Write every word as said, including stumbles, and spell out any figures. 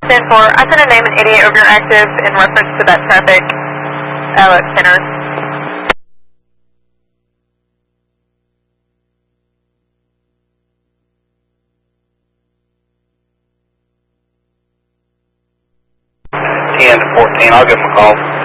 ten four, I sent a name and idiot over your active in reference to that traffic outlet center. ten to fourteen, I'll give him a call.